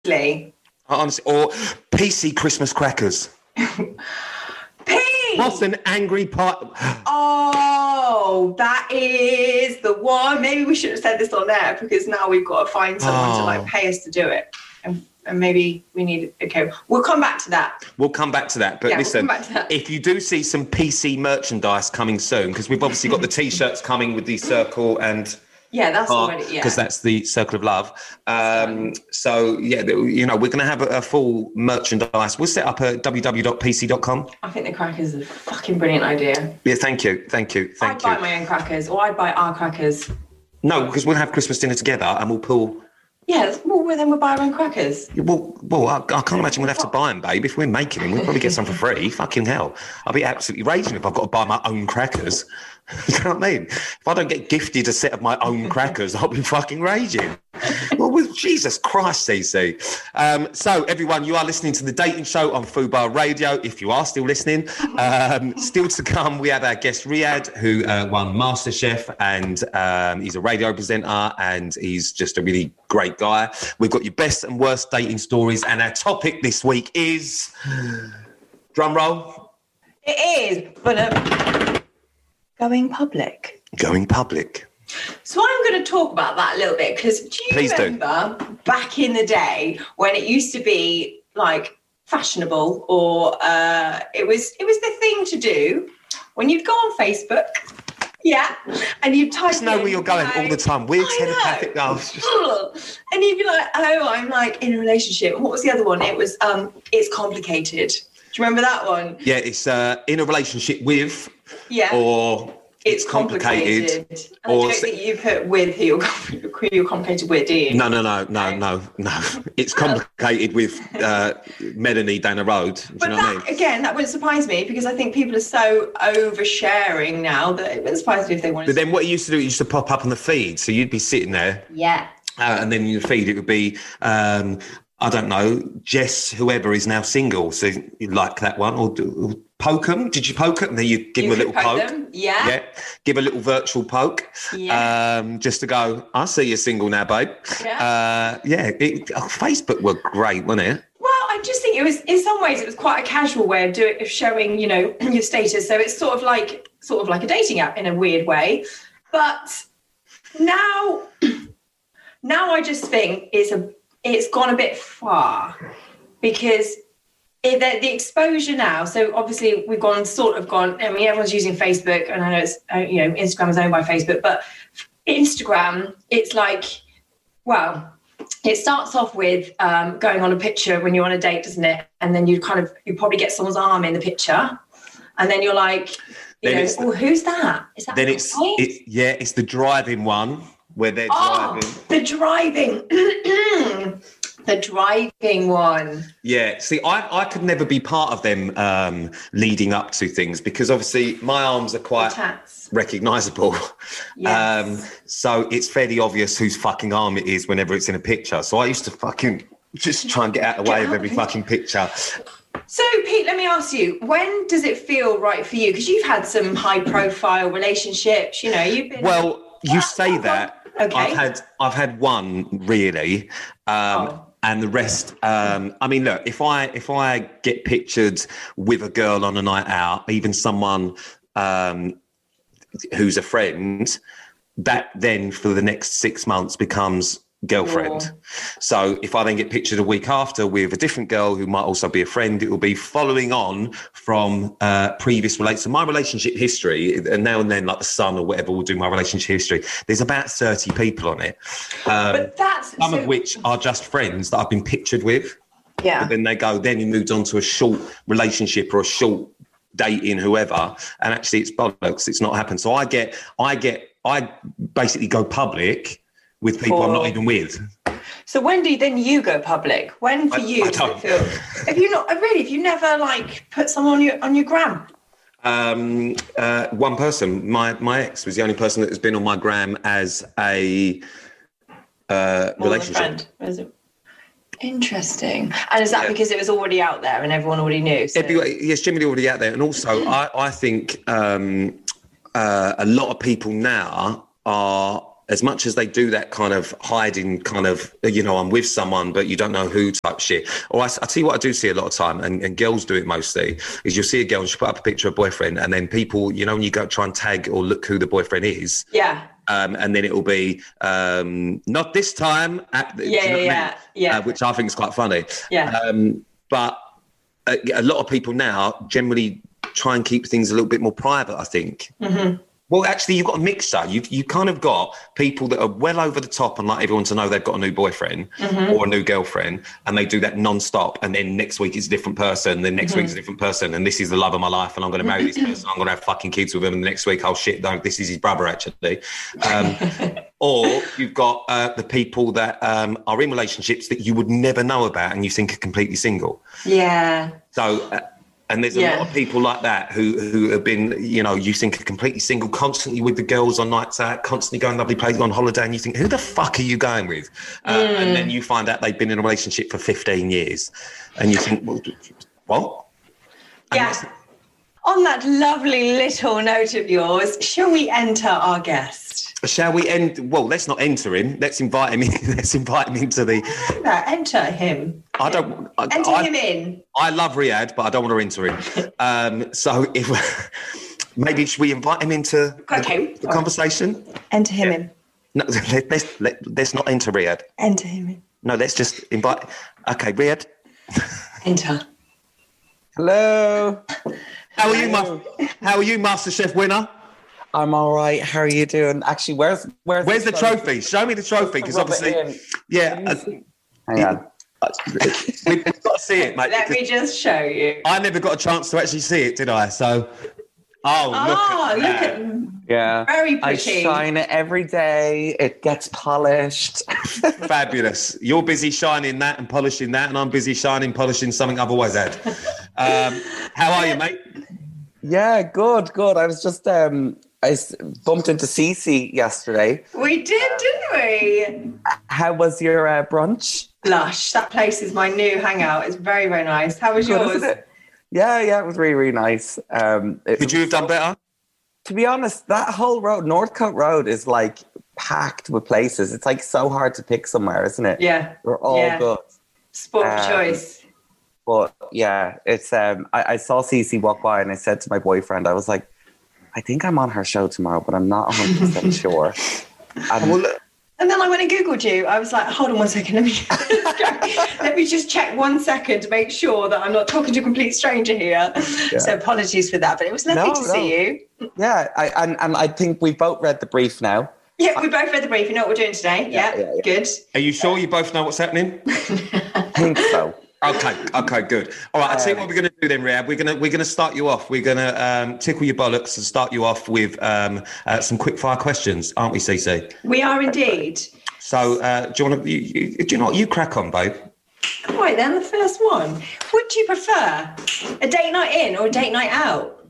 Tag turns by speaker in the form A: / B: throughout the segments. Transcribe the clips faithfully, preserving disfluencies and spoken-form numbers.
A: honestly.
B: Honestly, or P C Christmas crackers.
A: Pete!
B: What's an angry part?
A: Oh, that is the one. Maybe we should have said this on air because now we've got to find someone
B: Oh.
A: to like pay us to do it. And, and maybe we need, okay, we'll come back to that.
B: We'll come back to that. But
A: Yeah, we'll
B: listen,
A: come back to that.
B: if you do see some P C merchandise coming soon, because we've obviously got the T-shirts coming with the circle and...
A: Yeah, that's
B: heart,
A: already, yeah.
B: Because that's the circle of love. Um, so, yeah, you know, we're going to have a, a full merchandise. We'll set up at w w w dot p c dot com.
A: I think the crackers is a fucking brilliant idea.
B: Yeah, thank you. Thank you. Thank
A: I'd
B: you.
A: buy my own crackers or I'd buy our crackers.
B: No, because we'll have Christmas dinner together and we'll pull...
A: Yeah, well, then we'll buy our own crackers.
B: Well, well, I, I can't imagine we'll have to buy them, babe. If we're making them, we'll probably get some for free. Fucking hell. I'll be absolutely raging if I've got to buy my own crackers. You know what I mean? If I don't get gifted a set of my own crackers, I'll be fucking raging. Well, with Jesus Christ, C C. Um, so, everyone, you are listening to The Dating Show on Fubar Radio, if you are still listening. Um, still to come, we have our guest Riyadh, who uh, won MasterChef, and um, he's a radio presenter, and he's just a really great guy. We've got your best and worst dating stories, and our topic this week is... Drum roll.
A: It is, but um, going public.
B: Going public.
A: So I'm going to talk about that a little bit because do you
B: Please
A: remember do. back in the day when it used to be like fashionable or uh, it was it was the thing to do when you'd go on Facebook, yeah, and you'd type.
B: Just know
A: in,
B: where you're going
A: like,
B: all the time. Weird
A: I
B: telepathic
A: know.
B: girls. Just...
A: And you'd be like, oh, I'm like in a relationship. And what was the other one? It was um, it's complicated. Do you remember that one?
B: Yeah, it's uh, in a relationship with,
A: yeah,
B: or.
A: It's complicated. complicated. And
B: Or
A: I don't think you put with who you're, who you're complicated with, do you?
B: No, no, no, no, no, no. It's complicated with uh, Melanie down the road. Do
A: but
B: you know
A: that,
B: what I mean?
A: again, that wouldn't surprise me because I think people are so oversharing now that it wouldn't surprise me if they wanted
B: But
A: to.
B: then what it used to do, it used to pop up on the feed. So you'd be sitting there.
A: Yeah.
B: Uh, and then in the feed, it would be, um, I don't know, Jess, whoever is now single. So you like that one. Or, or poke them. Did you poke it? And then you give
A: You
B: them a
A: could
B: little
A: poke
B: poke.
A: them, yeah.
B: Yeah. Give a little virtual poke.
A: Yeah.
B: Um, just to go, I see you're single now, babe.
A: Yeah.
B: Uh, yeah. It, oh, Facebook were great, wasn't it?
A: Well, I just think it was, in some ways, it was quite a casual way of doing, of showing, you know, your status. So it's sort of like, sort of like a dating app in a weird way. But now, now I just think it's a, it's gone a bit far because it, the, the exposure now. So obviously we've gone sort of gone. I mean, everyone's using Facebook, and I know it's uh, you know Instagram is owned by Facebook, but Instagram, it's like, well. It starts off with um, going on a picture when you're on a date, doesn't it? And then you kind of, you probably get someone's arm in the picture. And then you're like, you
B: Then
A: know, oh, who's that? Is that
B: Then
A: a
B: it's,
A: guy?
B: it, yeah, it's the driving one where they're
A: Oh,
B: driving.
A: the driving. The driving one.
B: Yeah, see, I, I could never be part of them um, leading up to things because obviously my arms are quite
A: Tats.
B: recognisable.
A: Yes.
B: Um, so it's fairly obvious whose fucking arm it is whenever it's in a picture. So I used to fucking just try and get out of the way
A: Get
B: of
A: out
B: every
A: of the
B: fucking picture.
A: So, Pete, let me ask you, when does it feel right for you? Because you've had some high-profile relationships, you know, you've been...
B: Well, you say that.
A: Okay.
B: I've had I've had one really. Um,
A: Oh.
B: And the rest, um, I mean, look, if I if I get pictured with a girl on a night out, even someone um, who's a friend, that then for the next six months becomes girlfriend.
A: Oh.
B: So if I then get pictured a week after with a different girl who might also be a friend, it will be following on from uh, previous relations. So my relationship history, and now and then like the Sun or whatever will do my relationship history, there's about thirty people on it. Um,
A: But that's...
B: some
A: so,
B: of which are just friends that I've been pictured with.
A: Yeah.
B: But then they go, then you moved on to a short relationship or a short dating whoever, and actually it's bollocks. It's not happened. So I get, I get, I basically go public with people I'm not even with.
A: So when do you, then you go public? When for
B: I-
A: you
B: I
A: does
B: don't.
A: it feel... Have you not... Really, have you never, like, put someone on your, on your gram?
B: Um, uh, one person, my my ex was the only person that has been on my gram as a uh,
A: More than a
B: relationship.
A: friend? Is it... Interesting. And is that
B: Yeah.
A: because it was already out there and everyone already knew? So...
B: Everybody, yes, generally already out there. And also, I, I think um, uh, a lot of people now are as much as they do that kind of hiding kind of, you know, I'm with someone, but you don't know who type shit. Or I, I tell you what I do see a lot of time, and, and girls do it mostly, is you'll see a girl and she'll put up a picture of a boyfriend, and then people, you know, when you go try and tag or look who the boyfriend is.
A: Yeah.
B: Um, and then it will be, um, not this time. At,
A: Yeah,
B: you know
A: yeah,
B: what I mean?
A: yeah. yeah.
B: Uh, which I think is quite funny.
A: Yeah.
B: Um, but a, a lot of people now generally try and keep things a little bit more private, I think.
A: Mm-hmm.
B: Well, actually, you've got a mixture. You've you kind of got people that are well over the top and like everyone to know they've got a new boyfriend
A: mm-hmm.
B: or a new girlfriend, and they do that non-stop. And then next week it's a different person, then next
A: mm-hmm.
B: week it's a different person, and this is the love of my life, and I'm going to marry this person, I'm going to have fucking kids with him, and the next week, oh shit, no, this is his brother actually. Um, or you've got uh, the people that um, are in relationships that you would never know about, and you think are completely single.
A: Yeah.
B: So. Uh, And there's a
A: yeah.
B: lot of people like that who who have been, you know, you think are completely single, constantly with the girls on nights out, constantly going lovely places on holiday, and you think, who the fuck are you going with? Uh, mm. And then you find out they've been in a relationship for fifteen years, and you think, well, what?
A: Yeah. On that lovely little note of yours, shall we enter our guest?
B: Shall we end? Well, let's not enter him. Let's invite him in. Let's invite him into the...
A: No, enter him.
B: I don't... I,
A: enter
B: I,
A: him in.
B: I love Riyadh, but I don't want to enter him. um, so if maybe should we invite him into
A: okay.
B: the, the conversation?
A: Enter him yeah. in.
B: No, let's, let, let's not enter Riyadh.
A: Enter him in.
B: No, let's just invite... Okay, Riyadh.
A: Enter.
C: Hello.
B: How are you, Ma- How are you, MasterChef winner?
C: I'm all right. How are you doing? Actually, where's where's
B: where's the, the trophy? trophy? Show me the trophy, because obviously, yeah. Uh,
C: Hang on.
B: We've got to see it, mate.
A: Let me just show you.
B: I never got a chance to actually see it, did I? So, oh,
A: oh
B: look at
A: look
B: that.
A: at
C: yeah,
A: very pretty.
C: I shine it every day. It gets polished.
B: Fabulous. You're busy shining that and polishing that, and I'm busy shining, polishing something I've always had. Um, how are you, mate?
C: Yeah, good, good. I was just um. I bumped into Cece yesterday.
A: We did, didn't we?
C: How was your uh, brunch?
A: Lush. That place is my new hangout. It's very, very nice. How was
C: Good,
A: yours?
C: isn't it? Yeah, yeah, it was really, really nice. Um, it
B: Could you have done better?
C: To be honest, that whole road, Northcote Road, is like packed with places. It's like so hard to pick somewhere, isn't it?
A: Yeah.
C: They're all
A: yeah.
C: good.
A: Sport of
C: um,
A: choice.
C: But yeah, it's. Um, I, I saw Cece walk by and I said to my boyfriend, I was like, I think I'm on her show tomorrow, but I'm not one hundred percent sure. And,
A: well, and then I went and Googled you. I was like, hold on one second. Let me, let me just check one second to make sure that I'm not talking to a complete stranger here. Yeah. So apologies for that, but it was lovely
C: no,
A: to
C: no.
A: see you.
C: Yeah, I, and, and I think we both read the brief now.
A: Yeah, we both read the brief. You know what we're doing today? Yeah, yeah, yeah, yeah. Good.
B: Are you sure you both know what's happening?
C: I think so.
B: Okay, okay, good. All right, I'll tell you what we're going to do then, Riyadh. We're going to we're going to start you off. We're going to um, tickle your bollocks and start you off with um, uh, some quick fire questions, aren't we, Cece?
A: We are indeed.
B: So, uh, do you want to? You, you, do you know what? You crack on, babe.
A: All right, then the first one. Would you prefer a date night in or a date night out?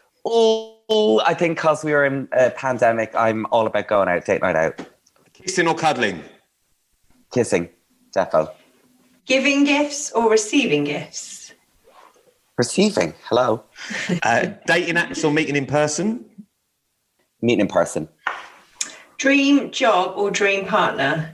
C: Oh, I think because we were in a pandemic, I'm all about going out, date night out.
B: Kissing or cuddling?
C: Kissing, defo.
A: Giving gifts or receiving gifts?
C: Receiving. Hello.
B: Uh, dating apps or meeting in person?
C: Meeting in person.
A: Dream job or dream partner?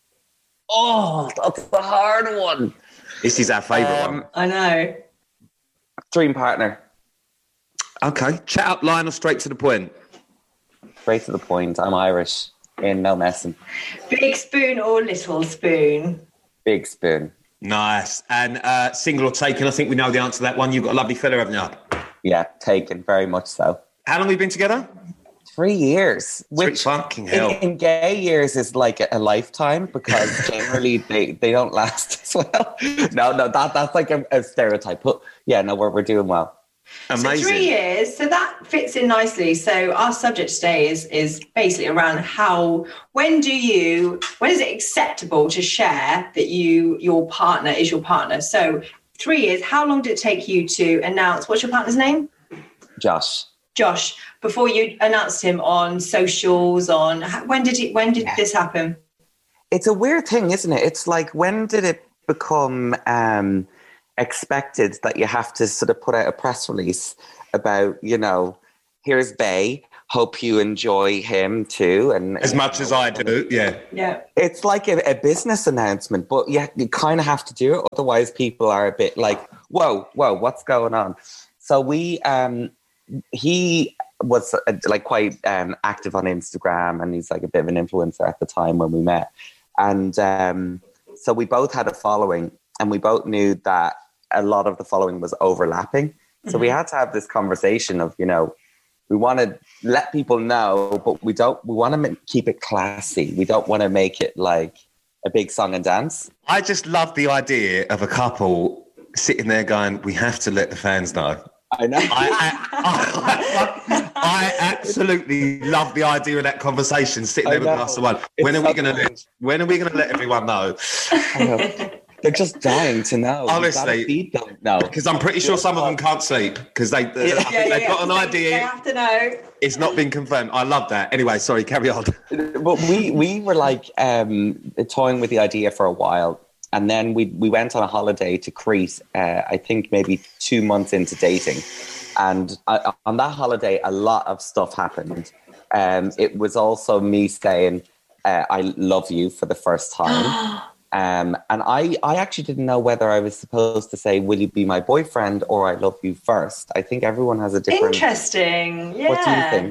C: Oh, that's the hard one.
B: This is our favourite
C: um,
B: one.
A: I know.
C: Dream partner.
B: Okay. Chat up line or straight to the point?
C: Straight to the point. I'm Irish. In no messing.
A: Big spoon or little spoon?
C: Big spoon.
B: Nice. And uh, single or taken? I think we know the answer to that one. You've got a lovely fella, haven't you?
C: Yeah, taken. Very much so.
B: How long have we been together?
C: Three years. Which
B: fucking hell.
C: In, in gay years is like a, a lifetime because generally they, they don't last as well. No, no, that that's like a, a stereotype. But yeah, no, we're, we're doing well.
B: Amazing.
A: So three years, so that fits in nicely. So our subject today is is basically around how, when do you, when is it acceptable to share that you, your partner is your partner? So three years, how long did it take you to announce, what's your partner's name?
C: Josh.
A: Josh, before you announced him on socials, on, when did it, when did this happen?
C: It's a weird thing, isn't it? It's like, when did it become um, expected that you have to sort of put out a press release about, you know, here's Bay, hope you enjoy him too. And
B: as much as I do, yeah.
A: Yeah.
C: It's like a, a business announcement, but yeah, you kind of have to do it. Otherwise, people are a bit like, whoa, whoa, what's going on? So we, um, he was uh, like quite um, active on Instagram, and he's like a bit of an influencer at the time when we met. And um, so we both had a following, and we both knew that a lot of the following was overlapping. So mm-hmm. we had to have this conversation of, you know, we want to let people know, but we don't, we want to keep it classy. We don't want to make it like a big song and dance.
B: I just love the idea of a couple sitting there going, we have to let the fans know.
C: I know.
B: I, I, I, I absolutely love the idea of that conversation, sitting there with a glass of wine. When are we going to let, when are we going to let everyone know?
C: I know. They're just dying to know.
B: Honestly,
C: no,
B: because I'm pretty sure some of them can't sleep because they, they,
A: yeah, yeah,
B: they've
A: yeah.
B: got an idea.
A: They have to know.
B: It's not been confirmed. I love that. Anyway, sorry, carry on.
C: But we we were like um, toying with the idea for a while, and then we we went on a holiday to Crete. Uh, I think maybe two months into dating, and I, on that holiday, a lot of stuff happened. Um, it was also me saying, uh, "I love you" for the first time. Um, and I, I actually didn't know whether I was supposed to say, will you be my boyfriend, or I love you first. I think everyone has a different...
A: Interesting, yeah.
C: What do you think?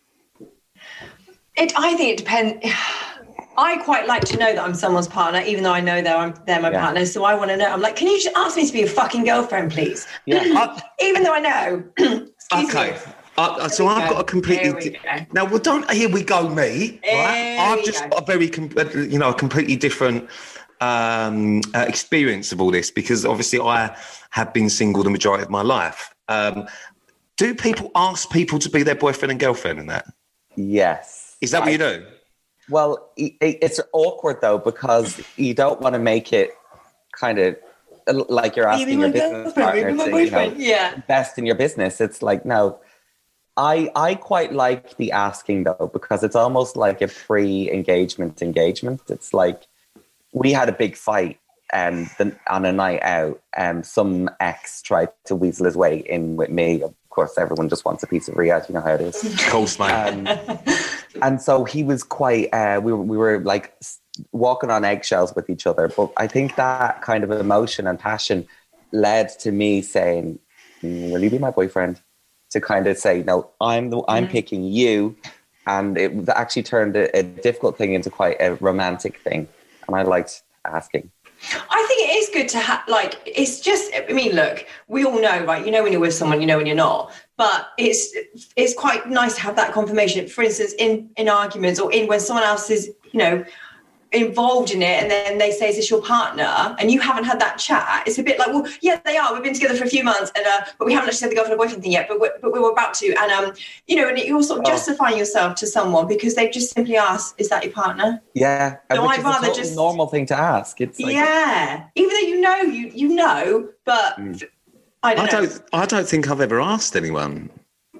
A: It, I think it depends... I quite like to know that I'm someone's partner, even though I know they're, I'm, they're my yeah. partner. So I want to know. I'm like, can you just ask me to be a fucking girlfriend, please?
C: Yeah.
A: Even though I know.
B: Okay. Uh, so I've go. got a completely di- now. Well, don't here we go, me. Right? I've just go. got a very, com- you know, a completely different um, uh, experience of all this because obviously I have been single the majority of my life. Um, do people ask people to be their boyfriend and girlfriend in that?
C: Yes.
B: Is that I, what you do?
C: Well, it, it's awkward though because you don't want to make it kind of like you're asking your business partner to you know,
A: yeah.
C: invest in your business. It's like no. I, I quite like the asking though, because it's almost like a pre-engagement engagement. It's like we had a big fight um, the, on a night out and some ex tried to weasel his way in with me. Of course, everyone just wants a piece of Riyadh. You know how it is.
B: Of course, mate.
C: Um, and so he was quite, uh, we, were, we were like walking on eggshells with each other. But I think that kind of emotion and passion led to me saying, will you be my boyfriend? To kind of say, no, I'm the, I'm mm. picking you. And it actually turned a, a difficult thing into quite a romantic thing. And I liked asking.
A: I think it is good to have, like, it's just, I mean, look, we all know, right? You know when you're with someone, you know when you're not. But it's it's quite nice to have that confirmation. For instance, in, in arguments or in when someone else is, you know, involved in it and then they say, is this your partner? And you haven't had that chat. It's a bit like, well, yeah, they are. We've been together for a few months, and uh, but we haven't actually had the girlfriend or boyfriend thing yet, but we're, but we were about to. And, um, you know, and you're sort of oh. justifying yourself to someone because they've just simply asked, is that your partner?
C: Yeah.
A: So
C: which
A: I'd
C: is
A: rather
C: a totally
A: just...
C: normal thing to ask. It's like...
A: Yeah. Even though you know, you you know, but mm. I don't
B: I
A: know.
B: Don't, I don't think I've ever asked anyone.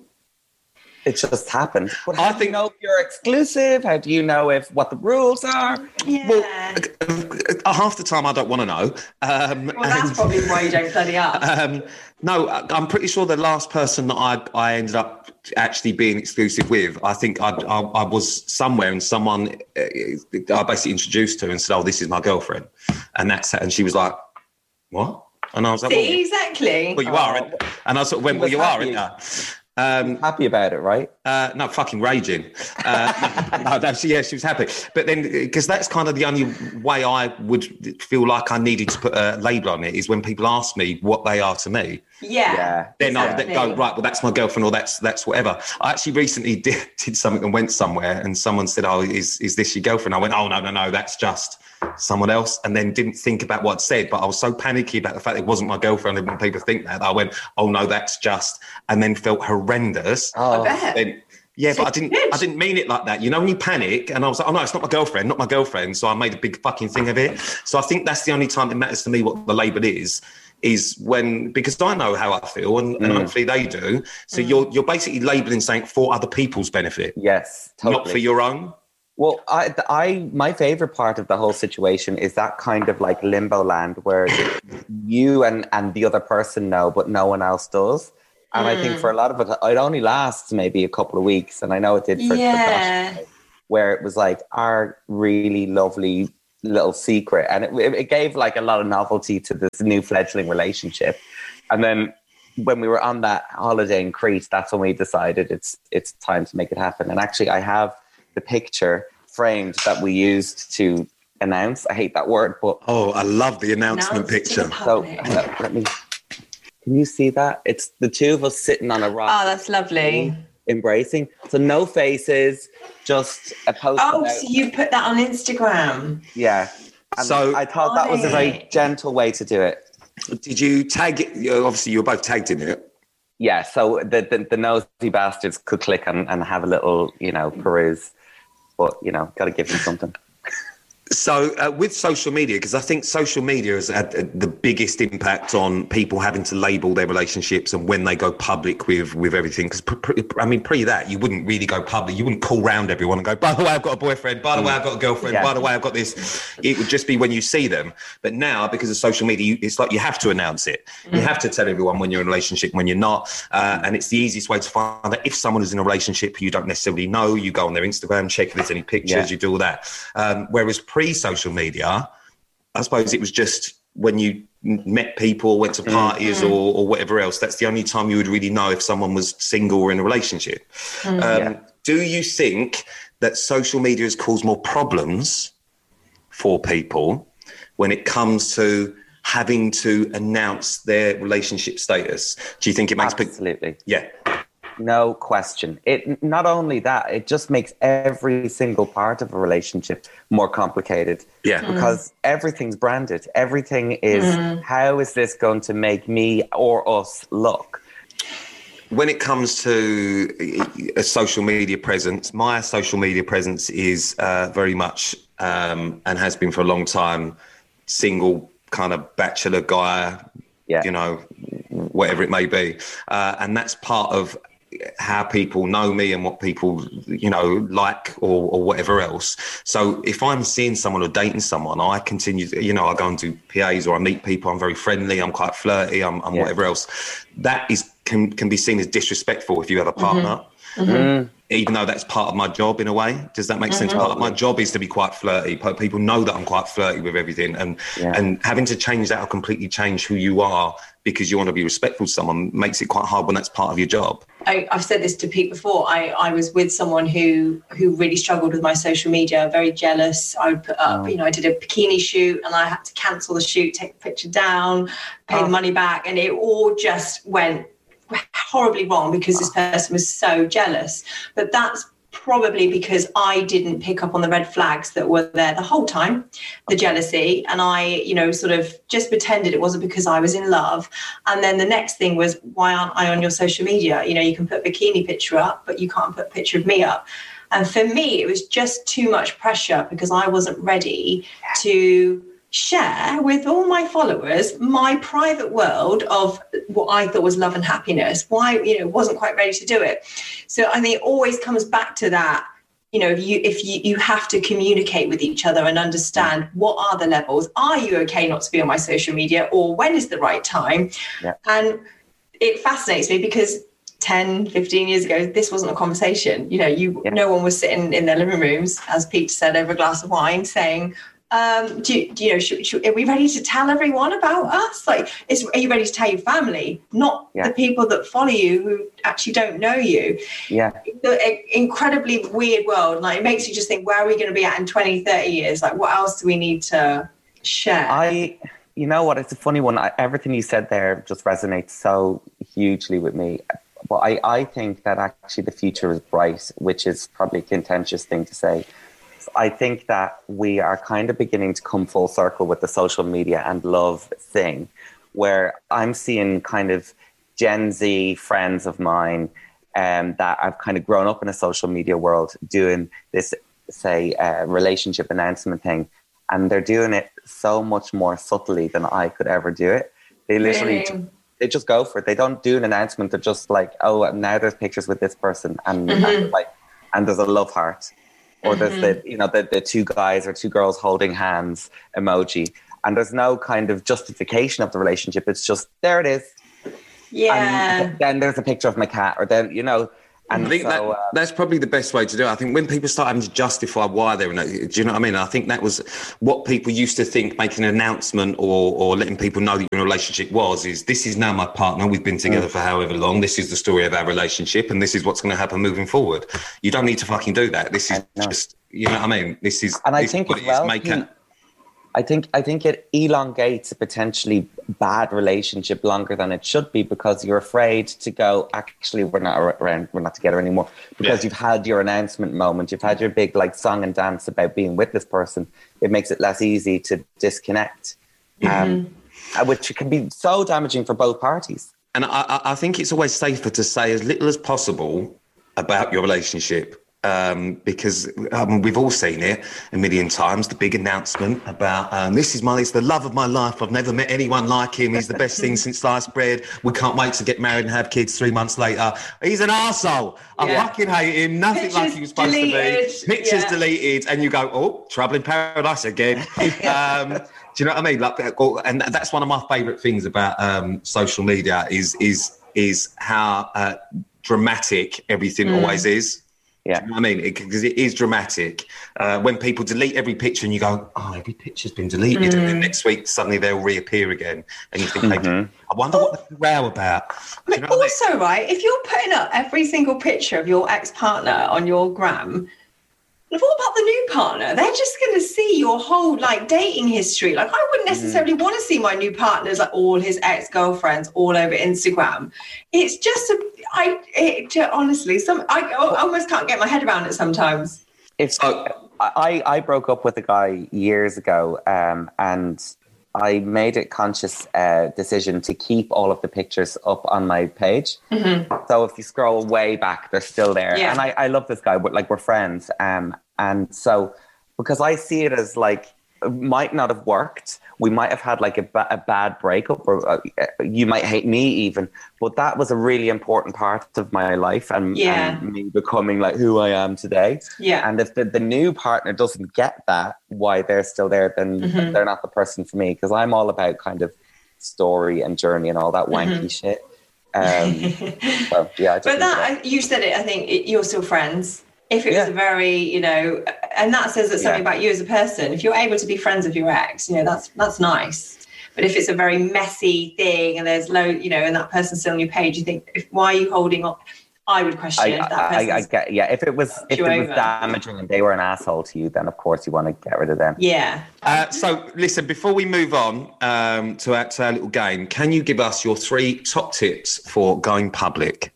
C: It just happened. But how I think, do you know if you're exclusive? How do you know if what the rules are?
A: Yeah.
B: Well, uh, half the time I don't want to know. Um,
A: well, that's
B: and,
A: probably why you don't study up.
B: Um, no, I'm pretty sure the last person that I, I ended up actually being exclusive with, I think I, I, I was somewhere and someone uh, I basically introduced her and said, oh, this is my girlfriend. And that's and she was like, what? And I was like,
A: See,
B: well,
A: exactly.
B: Well, you oh. are. And I sort of went, well, you are, aren't you?
C: Um, happy about it, right?
B: Uh, no, fucking raging. Uh, no, no, she, yeah, she was happy. But then, because that's kind of the only way I would feel like I needed to put a label on it is when people ask me what they are to me.
A: Yeah.
C: yeah
B: then exactly. I would go, right, well, that's my girlfriend or that's that's whatever. I actually recently did, did something and went somewhere and someone said, oh, is, is this your girlfriend? I went, oh, no, no, no, that's just someone else, and then didn't think about what I'd said, but I was so panicky about the fact it wasn't my girlfriend, and when people think that, I went, oh no, that's just, and then felt horrendous.
C: Oh,
A: I bet.
B: Then, yeah, but I didn't I didn't mean it like that. You know, when you panic, and I was like, oh no, it's not my girlfriend, not my girlfriend. So I made a big fucking thing of it. So I think that's the only time it matters to me what the label is, is when, because I know how I feel and, mm. and hopefully they do. So mm. you're you're basically labeling something for other people's benefit.
C: Yes, totally.
B: Not for your own.
C: Well, I, I, my favorite part of the whole situation is that kind of like limbo land where you and, and the other person know, but no one else does. And mm. I think for a lot of it, it only lasts maybe a couple of weeks. And I know it did for,
A: yeah.
C: for Josh, where it was like our really lovely little secret. And it, it gave like a lot of novelty to this new fledgling relationship. And then when we were on that holiday in Crete, that's when we decided it's it's time to make it happen. And actually, I have the picture framed that we used to announce. I hate that word, but...
B: Oh, I love the announcement picture.
C: So uh, let me... Can you see that? It's the two of us sitting on a rock.
A: Oh, that's lovely.
C: Embracing. So no faces, just a post.
A: Oh, so you put that on Instagram?
C: Yeah. And
B: so
C: I thought that was a very gentle way to do it.
B: Did you tag it? Obviously, you were both tagged in it.
C: Yeah. So the the, the nosy bastards could click and, and have a little, you know, peruse. But, you know, got to give them something.
B: So uh, with social media, because I think social media has had uh, the biggest impact on people having to label their relationships and when they go public with with everything. Because pr- pr- I mean, pre that, you wouldn't really go public. You wouldn't call round everyone and go, by the way, I've got a boyfriend. By the way, I've got a girlfriend. Yeah. By the way, I've got this. It would just be when you see them. But now, because of social media, you, it's like you have to announce it. Mm. You have to tell everyone when you're in a relationship, when you're not. Uh, and it's the easiest way to find that if someone is in a relationship who you don't necessarily know, you go on their Instagram, check if there's any pictures, yeah. you do all that. Um, whereas pre-social media, I suppose it was just when you met people, went to parties mm-hmm. or, or whatever else. That's the only time you would really know if someone was single or in a relationship. Mm-hmm. Um, yeah. Do you think that social media has caused more problems for people when it comes to having to announce their relationship status? Do you think it makes people...
C: Absolutely.
B: Yeah.
C: No question. It not only that, it just makes every single part of a relationship more complicated.
B: Yeah.
C: Because mm. everything's branded. Everything is, mm. how is this going to make me or us look?
B: When it comes to a social media presence, my social media presence is uh, very much, um, and has been for a long time, single kind of bachelor guy, yeah. you know, whatever it may be. Uh, and that's part of how people know me and what people, you know, like or, or whatever else. So if I'm seeing someone or dating someone, I continue to, you know, I go and do P As or I meet people. I'm very friendly. I'm quite flirty. I'm, I'm yeah. whatever else. That is can can be seen as disrespectful if you have a partner. Mm-hmm. Mm-hmm. Even though that's part of my job in a way. Does that make mm-hmm. sense? Part of my job is to be quite flirty. People know that I'm quite flirty with everything. And yeah. and having to change that or completely change who you are because you want to be respectful to someone makes it quite hard when that's part of your job.
A: I, I've said this to Pete before. I, I was with someone who who really struggled with my social media, very jealous. I would put up, oh. you know, I did a bikini shoot and I had to cancel the shoot, take the picture down, pay oh. the money back. And it all just went horribly wrong because this person was so jealous. But that's probably because I didn't pick up on the red flags that were there the whole time, the jealousy, and I, you know, sort of just pretended it wasn't because I was in love. And then the next thing was, why aren't I on your social media? You know, you can put a bikini picture up, but you can't put a picture of me up. And for me, it was just too much pressure because I wasn't ready to share with all my followers my private world of what I thought was love and happiness. Why, you know, wasn't quite ready to do it. So I think it always comes back to that, you know, if you if you, you have to communicate with each other and understand what are the levels. Are you okay not to be on my social media, or when is the right time? Yeah. And it fascinates me because ten, fifteen years ago, this wasn't a conversation. You know, you yeah. no one was sitting in their living rooms, as Peter said, over a glass of wine saying, Um, do, you, do you know, should, should, are we ready to tell everyone about us? Like, is, are you ready to tell your family, not yeah. the people that follow you who actually don't know you?
C: Yeah.
A: The incredibly weird world. Like, it makes you just think, where are we going to be at in twenty, thirty years? Like, what else do we need to share?
C: I, you know what, it's a funny one. I, everything you said there just resonates so hugely with me. But I, I think that actually the future is bright, which is probably a contentious thing to say. I think that we are kind of beginning to come full circle with the social media and love thing, where I'm seeing kind of Gen Z friends of mine um, that I've kind of grown up in a social media world doing this, say, uh, relationship announcement thing. And they're doing it so much more subtly than I could ever do it. They literally, really? they just go for it. They don't do an announcement. They're just like, oh, now there's pictures with this person. And, mm-hmm. and like, and there's a love heart. Or there's mm-hmm. the, you know, the, the two guys or two girls holding hands emoji. And there's no kind of justification of the relationship. It's just, there it is.
A: Yeah.
C: And then there's a picture of my cat, or then, you know, and
B: I think
C: so,
B: that,
C: uh,
B: that's probably the best way to do it. I think when people start having to justify why they're in it, do you know what I mean? I think that was what people used to think making an announcement or, or letting people know that you're in a relationship was, is this is now my partner. We've been together mm. for however long. This is the story of our relationship and this is what's going to happen moving forward. You don't need to fucking do that. This is just, you know what I mean? This is,
C: and I
B: this
C: think
B: what
C: as
B: it
C: well,
B: is. Make
C: Pete,
B: a,
C: I think I think it elongates a potentially bad relationship longer than it should be, because you're afraid to go, actually, we're not around, we're not together anymore, because yeah. you've had your announcement moment, you've had your big like song and dance about being with this person. It makes it less easy to disconnect, mm-hmm. um, which can be so damaging for both parties.
B: And I, I think it's always safer to say as little as possible about your relationship. Um, because um, we've all seen it a million times, the big announcement about um, this is my, it's the love of my life. I've never met anyone like him. He's the best thing since sliced bread. We can't wait to get married and have kids three months later. He's an arsehole. I yeah. fucking hate him. Nothing Pictures like he was supposed deleted. to be. Pictures yeah. deleted. And you go, oh, trouble in paradise again. um, do you know what I mean? Like, and that's one of my favourite things about um, social media is, is, is how uh, dramatic everything mm. always is.
C: Yeah,
B: Do you know what I mean, because it, it is dramatic. Uh, when people delete every picture and you go, oh, every picture's been deleted, mm. and then next week suddenly they'll reappear again, and you think, mm-hmm. hey, I wonder what they're row about.
A: Do you know also, I mean? Right, if you're putting up every single picture of your ex-partner on your gram, what about the new partner? They're just going to see your whole like dating history. Like, I wouldn't necessarily mm. want to see my new partner's like all his ex-girlfriends all over Instagram. It's just a, I it, honestly, some I almost can't get my head around it sometimes.
C: It's so, I I broke up with a guy years ago, um, and I made a conscious uh, decision to keep all of the pictures up on my page. Mm-hmm. So if you scroll way back, they're still there. Yeah. And I, I love this guy, but like we're friends. Um, and so because I see it as like, it might not have worked. We might have had like a, ba- a bad breakup, or uh, you might hate me even. But that was a really important part of my life and,
A: yeah.
C: and me becoming like who I am today.
A: Yeah.
C: And if the, the new partner doesn't get that, why they're still there, then mm-hmm. they're not the person for me. Because I'm all about kind of story and journey and all that wanky mm-hmm. shit. Um, so, yeah. I just
A: but that, you said it, I think it, you're still friends. If it yeah. was a very, you know, and that says that something yeah. about you as a person. If you're able to be friends with your ex, you know, that's that's nice. But if it's a very messy thing and there's low, you know, and that person's still on your page, you think, if, why are you holding on? I would question
C: I,
A: if that
C: I, I, I get, yeah, if it was if it was over. damaging and they were an asshole to you, then of course you want to get rid of them.
A: Yeah.
B: Uh, so listen, before we move on um, to, our, to our little game, can you give us your three top tips for going public?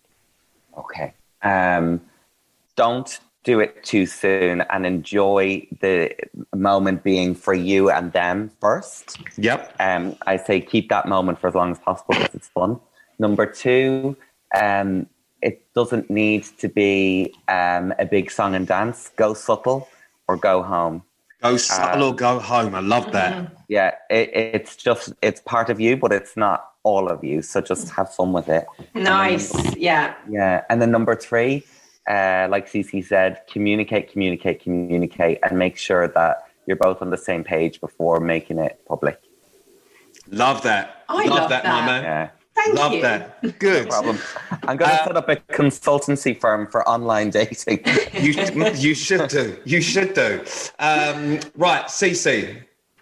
C: Okay. Um, don't do it too soon and enjoy the moment being for you and them first.
B: Yep.
C: Um, I say keep that moment for as long as possible because it's fun. Number two, um, it doesn't need to be um, a big song and dance. Go subtle or go home.
B: Go subtle um, or go home. I love that.
C: Yeah, it, it's just, it's part of you, but it's not all of you. So just have fun with it.
A: Nice. Then, yeah.
C: Yeah. And then number three, Uh, like Cece said, communicate, communicate, communicate, and make sure that you're both on the same page before making it public.
B: Love that.
A: I
B: love,
A: love
B: that,
A: that,
B: my man.
C: Yeah.
A: Thank
B: love
A: you.
B: that. Good.
C: No problem. I'm going to uh, set up a consultancy firm for online dating.
B: you, you should do. You should do. Um, right, Cece.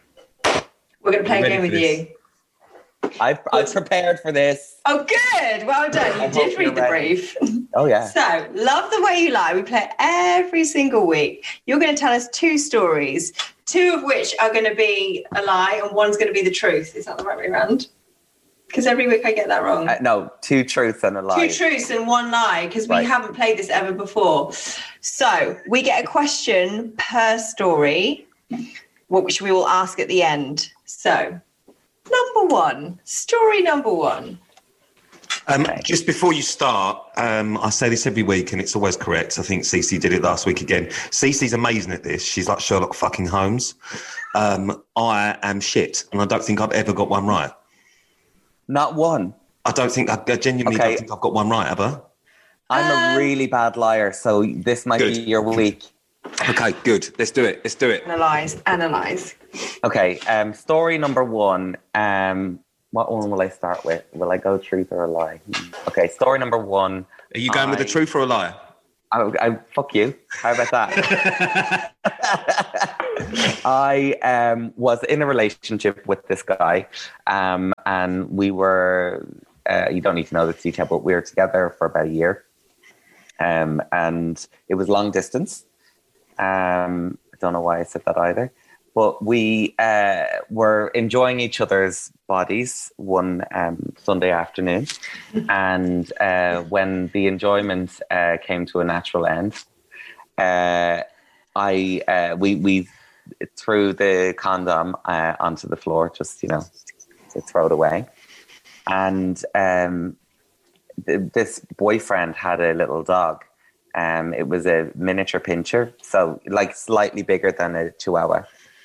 A: We're going to play a game with this? you.
C: I've, I've prepared for this.
A: Oh, good. Well done. You I did read the ready. brief.
C: Oh, yeah.
A: So, Love the Way You Lie. We play it every single week. You're going to tell us two stories, two of which are going to be a lie and one's going to be the truth. Is that the right way around? Because every week I get that wrong.
C: Uh, no, two truths and a lie.
A: Two truths and one lie, because we right. haven't played this ever before. So, we get a question per story, which we will ask at the end. So... Number one, story number one.
B: Um, okay. Just before you start, um, I say this every week and it's always correct. I think Cece did it last week again. Cece's amazing at this. She's like Sherlock fucking Holmes. Um, I am shit and I don't think I've ever got one right.
C: Not one?
B: I don't think, I genuinely okay. don't think I've got one right, have I?
C: I'm
A: um,
C: a really bad liar, so this might good. be your week.
B: Okay, good. Let's do it. Let's do it.
A: Analyze, analyze.
C: Okay, um, story number one. Um, what one will I start with? Will I go truth or a lie? Okay, story number one.
B: Are you going I, with the truth or a lie?
C: I, I fuck you. How about that? I um, was in a relationship with this guy, um, and we were. Uh, you don't need to know this detail, but we were together for about a year, um, and it was long distance. Um, I don't know why I said that either, but we uh, were enjoying each other's bodies one um, Sunday afternoon, and uh, when the enjoyment uh, came to a natural end, uh, I uh, we we threw the condom uh, onto the floor, just you know, to throw it away. And um, th- this boyfriend had a little dog. Um, it was a miniature pincher, so like slightly bigger than a Chihuahua.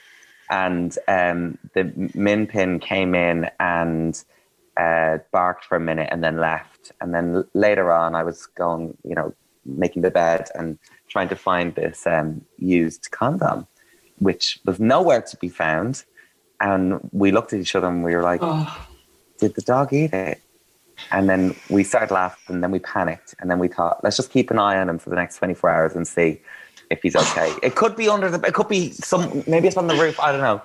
C: And um, the min pin came in and uh, barked for a minute and then left. And then l- later on, I was going, you know, making the bed and trying to find this um, used condom, which was nowhere to be found. And we looked at each other and we were like, oh. Did the dog eat it? And then we started laughing and then we panicked. And then we thought, let's just keep an eye on him for the next twenty-four hours and see if he's okay. It could be under the, it could be some, maybe it's on the roof. I don't know.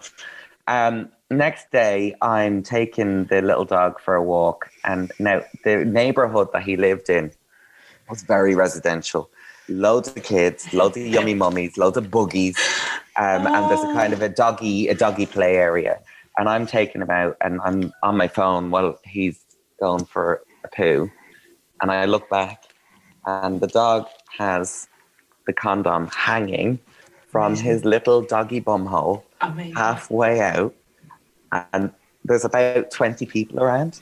C: Um, next day, I'm taking the little dog for a walk. And now the neighborhood that he lived in was very residential. Loads of kids, loads of yummy mummies, loads of buggies. Um, oh. And there's a kind of a doggy, a doggy play area. And I'm taking him out and I'm on my phone while he's going for a poo. And I look back and the dog has the condom hanging from Amazing. His little doggy bum hole Amazing. Halfway out. And there's about twenty people around.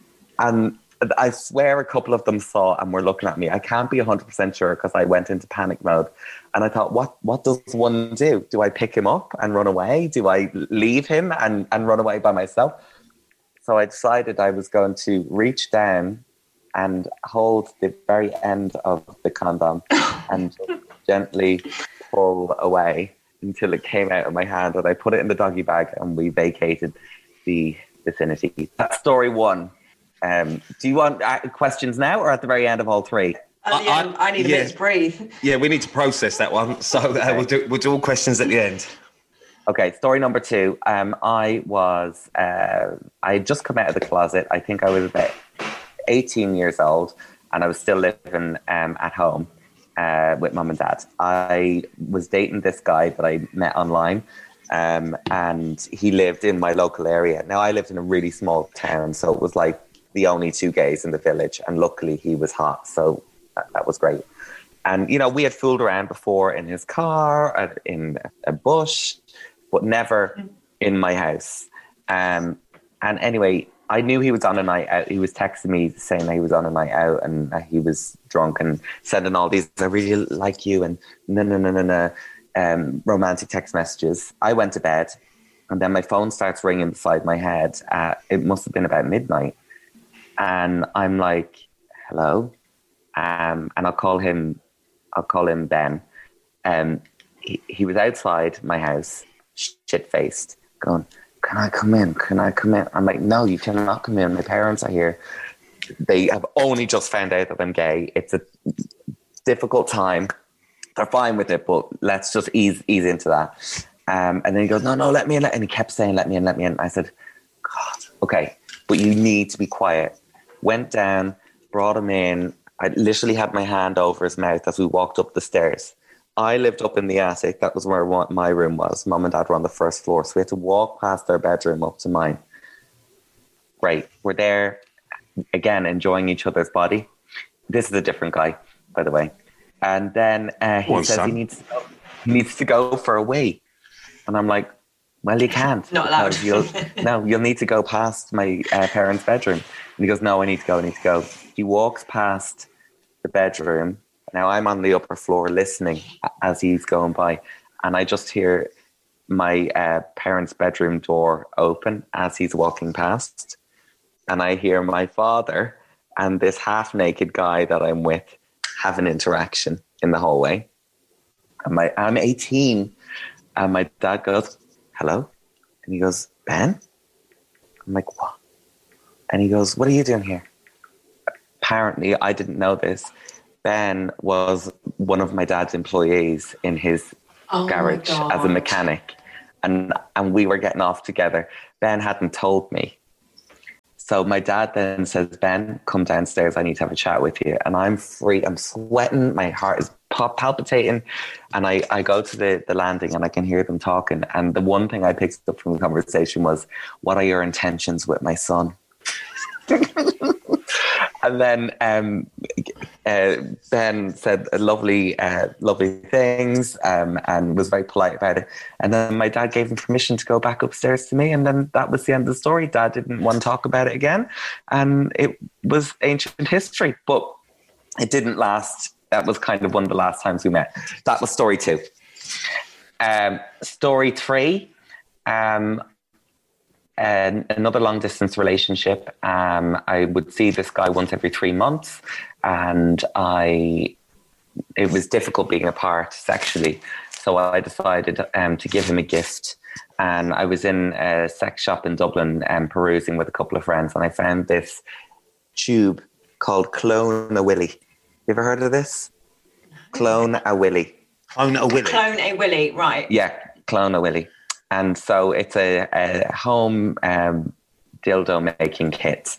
C: And I swear a couple of them saw and were looking at me. I can't be one hundred percent sure because I went into panic mode. And I thought, what what does one do? Do I pick him up and run away? Do I leave him and, and run away by myself? So I decided I was going to reach down and hold the very end of the condom and gently pull away until it came out of my hand. And I put it in the doggy bag and we vacated the vicinity. That's story one. Um, do you want uh, questions now or at the very end of all three?
A: At the I, end, I need a yeah, minute to breathe.
B: Yeah, we need to process that one. So uh, okay. we'll do we'll do all questions at the end.
C: Okay, story number two. Um, I was uh, I had just come out of the closet. I think I was about eighteen years old, and I was still living um, at home uh, with mum and dad. I was dating this guy that I met online. Um, and he lived in my local area. Now, I lived in a really small town, so it was like the only two gays in the village, and luckily he was hot, so that, that was great. And you know, we had fooled around before in his car, uh, in a bush, but never in my house. Um, and anyway, I knew he was on a night out. He was texting me saying that he was on a night out and uh, he was drunk and sending all these, I really like you, and no, no, no, no, no, um, romantic text messages. I went to bed, and then my phone starts ringing beside my head. Uh, it must have been about midnight. And I'm like, hello. Um, and I'll call him, I'll call him Ben. Um, he, he was outside my house, shit-faced, going, can I come in? Can I come in? I'm like, no, you cannot come in. My parents are here. They have only just found out that I'm gay. It's a difficult time. They're fine with it, but let's just ease ease into that. Um, and then he goes, no, no, let me in. And he kept saying, let me in, let me in. I said, God, okay, but you need to be quiet. Went down, brought him in. I literally had my hand over his mouth as we walked up the stairs. I lived up in the attic. That was where my room was. Mum and dad were on the first floor. So we had to walk past their bedroom up to mine. Great. We're there, again, enjoying each other's body. This is a different guy, by the way. And then uh, he One says he needs, to go, he needs to go for a wee. And I'm like, well, you can't.
A: Not allowed.
C: You'll, no, you'll need to go past my uh, parents' bedroom. And he goes, no, I need to go, I need to go. He walks past the bedroom. Now I'm on the upper floor listening as he's going by. And I just hear my uh, parents' bedroom door open as he's walking past. And I hear my father and this half-naked guy that I'm with have an interaction in the hallway. And my, I'm eighteen. And my dad goes, hello? And he goes, Ben? I'm like, what? And he goes, what are you doing here? Apparently, I didn't know this. Ben was one of my dad's employees in his
A: Oh
C: garage as a mechanic. And, and we were getting off together. Ben hadn't told me. So my dad then says, Ben, come downstairs. I need to have a chat with you. And I'm free. I'm sweating. My heart is pop- palpitating. And I, I go to the, the landing and I can hear them talking. And the one thing I picked up from the conversation was, what are your intentions with my son? And then um, uh, Ben said lovely, uh, lovely things um, and was very polite about it. And then my dad gave him permission to go back upstairs to me. And then that was the end of the story. Dad didn't want to talk about it again. And it was ancient history, but it didn't last. That was kind of one of the last times we met. That was story two. Um, story three. Um, And another long distance relationship. Um, I would see this guy once every three months, and I it was difficult being apart sexually. So I decided um, to give him a gift. And I was in a sex shop in Dublin um, perusing with a couple of friends, and I found this tube called Clone a Willy. You ever heard of this? Clone a Willy.
B: Clone a Willy.
A: Clone a Willy, right.
C: Yeah, Clone a Willy. And so it's a, a home um, dildo making kit.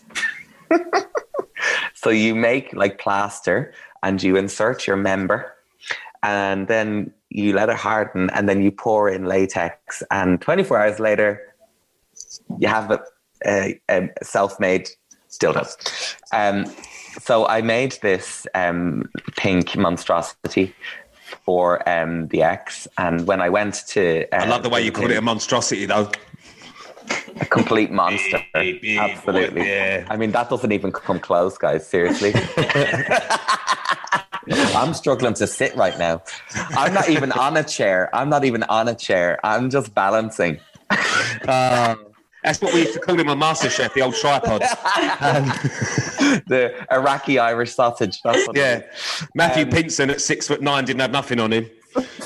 C: So you make like plaster and you insert your member and then you let it harden and then you pour in latex and twenty-four hours later you have a, a, a self-made dildo. Um, so I made this um, pink monstrosity for um, the ex, and when I went to uh,
B: I love the way you called it a monstrosity though.
C: A complete monster.
B: Big, big,
C: Absolutely.
B: boy, yeah.
C: I mean, that doesn't even come close, guys, seriously. I'm struggling to sit right now. I'm not even on a chair. I'm not even on a chair. I'm just balancing.
B: Uh, that's what we used to call him on MasterChef, the old tripod. Um,
C: the Iraqi Irish sausage. That's what
B: yeah.
C: it is.
B: Matthew
C: Um,
B: Pinson at six foot nine didn't have nothing on him.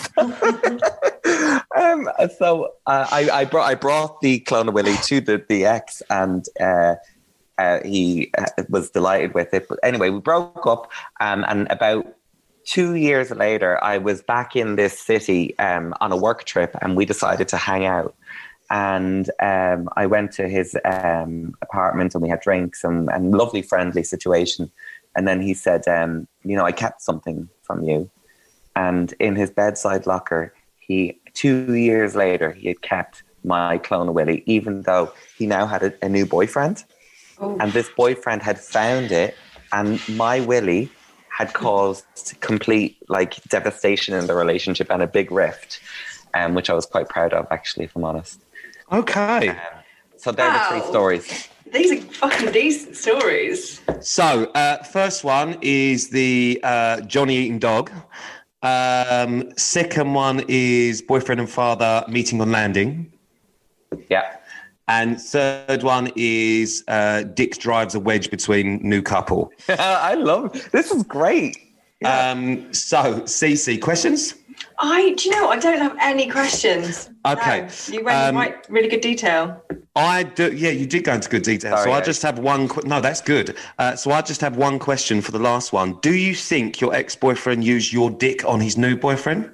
C: um, so uh, I, I brought I brought the Clone of Willy to the, the ex, and uh, uh, he uh, was delighted with it. But anyway, we broke up, um, and about two years later, I was back in this city um, on a work trip, and we decided to hang out. And um, I went to his um, apartment and we had drinks and, and lovely, friendly situation. And then he said, um, you know, I kept something from you. And in his bedside locker, he two years later, he had kept my Clone of Willy, even though he now had a, a new boyfriend.
A: Oh.
C: And this boyfriend had found it, and my Willy had caused complete like devastation in the relationship and a big rift, um, which I was quite proud of, actually, if I'm honest.
B: Okay.
C: Um, so they're
A: Wow.
C: the three stories.
A: These are fucking decent stories.
B: So, uh, first one is the uh, Johnny eating dog. Um, second one is boyfriend and father meeting on landing.
C: Yeah.
B: And third one is uh, Dick drives a wedge between new couple.
C: I love it. This is great. Yeah.
B: Um, so, Cece, questions?
A: I, do you know, I don't have any questions.
B: Okay.
A: No, you went
B: Um,
A: in quite really good detail.
B: I do. Yeah, you did go into good detail.
C: Sorry,
B: so I
C: guys.
B: just have one. Qu- no, that's good. Uh, so I just have one question for the last one. Do you think your ex-boyfriend used your dick on his new boyfriend?